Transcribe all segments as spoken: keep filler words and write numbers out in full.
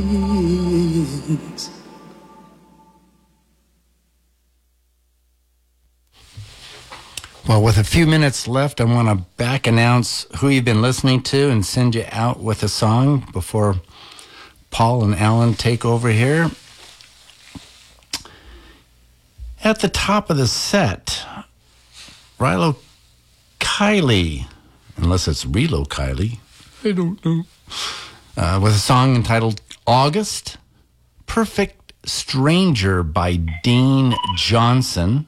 Well, with a few minutes left, I want to back announce who you've been listening to and send you out with a song before Paul and Alan take over here. At the top of the set, Rilo Kiley, unless it's Rilo Kiley, I don't know, uh, with a song entitled August. Perfect Stranger by Dean Johnson.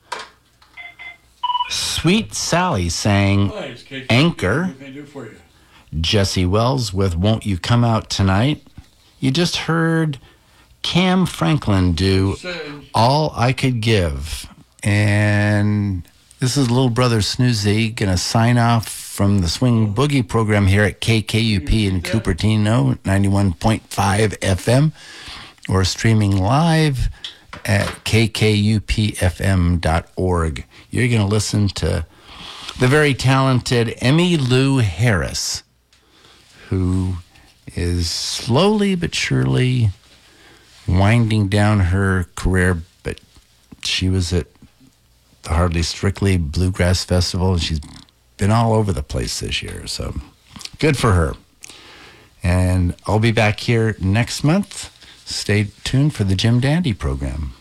Sweet Sally sang Anchor. Jesse Wells with Won't You Come Out Tonight. You just heard Cam Franklin do All I Could Give. And this is little brother Snoozy going to sign off from the Swing Boogie program here at K K U P in Cupertino, ninety-one point five F M, or streaming live at k k u p f m dot org. You're going to listen to the very talented Emmylou Harris, who is slowly but surely winding down her career, but she was at the Hardly Strictly Bluegrass Festival, and she's been all over the place this year, so good for her. And I'll be back here next month. Stay tuned for the Jim Dandy program.